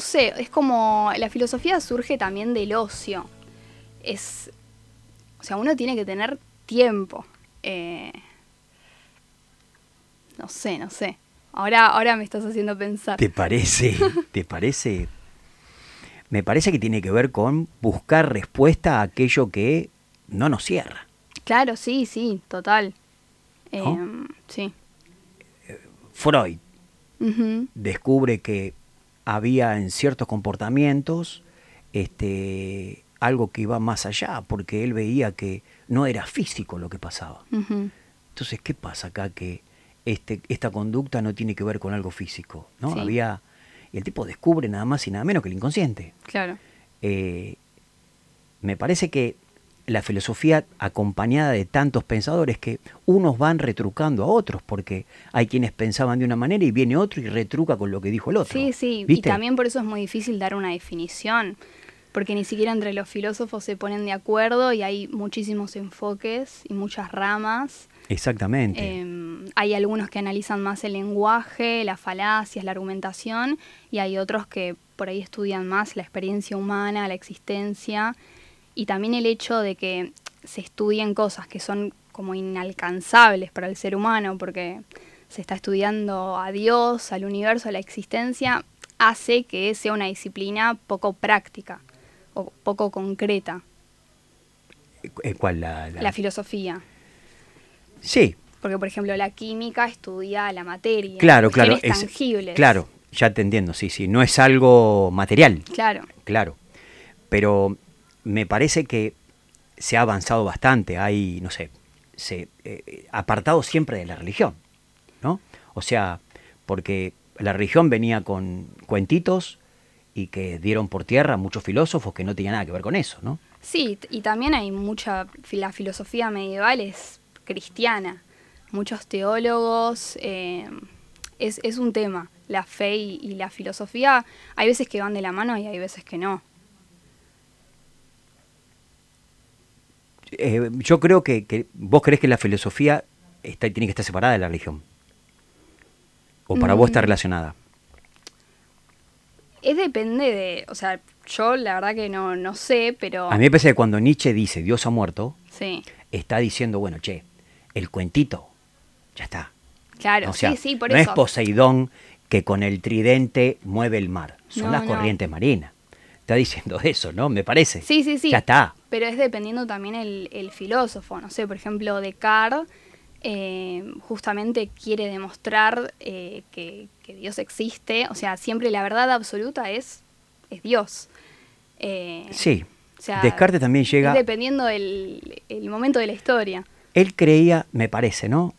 sé, es como la filosofía surge también del ocio. O sea, uno tiene que tener tiempo. No sé. Ahora me estás haciendo pensar. ¿Te parece? ¿Te parece? Me parece que tiene que ver con buscar respuesta a aquello que no nos cierra. Claro, sí, total. ¿No? Sí. Freud Ujú. descubre que había en ciertos comportamientos algo que iba más allá, porque él veía que no era físico lo que pasaba. Ujú. Entonces, ¿qué pasa acá? Que esta conducta no tiene que ver con algo físico, ¿no? Sí, Y el tipo descubre nada más y nada menos que el inconsciente. claro. Me parece que la filosofía acompañada de tantos pensadores que unos van retrucando a otros, porque hay quienes pensaban de una manera y viene otro y retruca con lo que dijo el otro. Sí, y ¿Viste? también por eso es muy difícil dar una definición, porque ni siquiera entre los filósofos se ponen de acuerdo y hay muchísimos enfoques y muchas ramas. Exactamente. Hay algunos que analizan más el lenguaje, las falacias, la argumentación, y hay otros que por ahí estudian más la experiencia humana, la existencia, y también el hecho de que se estudien cosas que son como inalcanzables para el ser humano, porque se está estudiando a Dios, al universo, a la existencia, hace que sea una disciplina poco práctica o poco concreta, ¿Cuál? la filosofía. Sí, Porque, por ejemplo, la química estudia la materia, claro, cuestiones tangibles. Claro, ya te entiendo, sí, no es algo material, Claro. claro. Pero me parece que se ha avanzado bastante, hay, no sé, apartado siempre de la religión, ¿no? O sea, porque la religión venía con cuentitos y que dieron por tierra a muchos filósofos que no tenían nada que ver con eso, ¿no? Sí, y también hay la filosofía medieval es cristiana, muchos teólogos, es un tema, la fe y la filosofía, hay veces que van de la mano y hay veces que no. Yo creo que vos creés que la filosofía tiene que estar separada de la religión. O para vos está relacionada. Depende o sea, yo la verdad que no sé, pero A mí me parece que cuando Nietzsche dice Dios ha muerto, sí, está diciendo, bueno, el cuentito, ya está. claro, O sea, sí, por no eso. es Poseidón que con el tridente mueve el mar, son No, las no. corrientes marinas. Está diciendo eso, ¿no? Me parece. Sí. Ya está. Pero es dependiendo también el filósofo. No sé, por ejemplo, Descartes justamente quiere demostrar que Dios existe. O sea, siempre la verdad absoluta es Dios. Sí. O sea, Descartes también llega. es dependiendo el momento de la historia. Él creía, me parece, ¿no?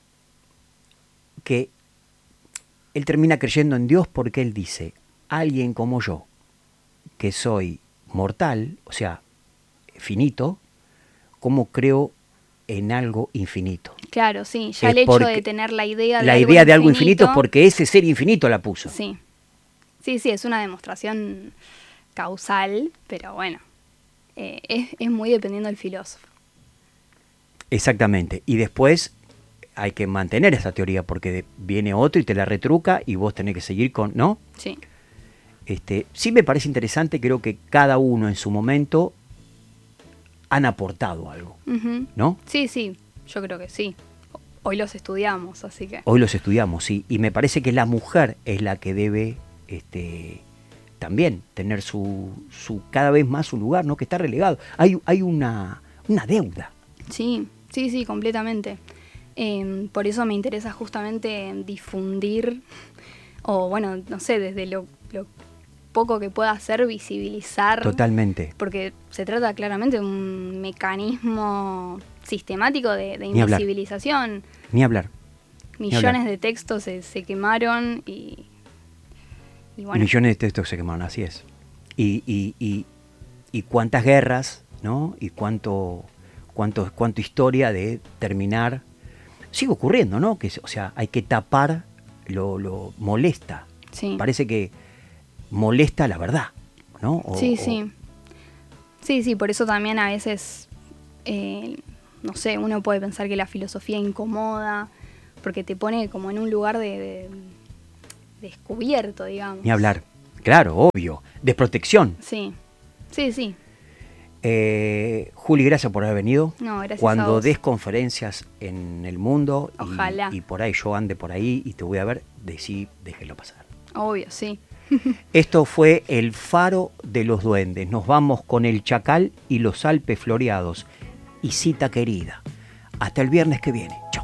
Que él termina creyendo en Dios porque él dice, alguien como yo, que soy mortal, o sea, finito, ¿cómo creo en algo infinito? Claro, sí, ya Es el hecho porque de tener la idea de algo infinito es porque ese ser infinito la puso. Sí, es una demostración causal, pero bueno, es muy dependiendo del filósofo. Exactamente. Y después hay que mantener esa teoría porque viene otro y te la retruca y vos tenés que seguir con, ¿no? Sí. Sí me parece interesante, creo que cada uno en su momento han aportado algo, ¿no? Sí, yo creo que sí. Hoy los estudiamos, así que... Hoy los estudiamos, sí, y me parece que la mujer es la que debe también tener su cada vez más su lugar, ¿no? Que está relegado. Hay una deuda. Sí, completamente. Por eso me interesa justamente difundir, o bueno, no sé, desde lo poco que pueda hacer, visibilizar. Totalmente. Porque se trata claramente de un mecanismo sistemático de Ni hablar. invisibilización. Ni hablar. Millones de textos se quemaron y bueno. Millones de textos se quemaron, así es. Y cuántas guerras, ¿no? Y cuánto historia de terminar. Sigue ocurriendo, ¿no? O sea, hay que tapar lo molesta. Sí. Parece que molesta la verdad, ¿no? Sí, por eso también a veces, no sé, uno puede pensar que la filosofía incomoda, porque te pone como en un lugar de descubierto, digamos. Ni hablar, Claro, obvio. Desprotección. Sí, sí, sí. Juli, gracias por haber venido. No, gracias a Cuando vos. des conferencias en el mundo Ojalá. y por ahí yo ande por ahí y te voy a ver, decí, déjelo pasar. Obvio, sí. Esto fue El Faro de los Duendes. Nos vamos con El Chacal y los Alpes Floreados. Y cita querida. Hasta el viernes que viene. Chau.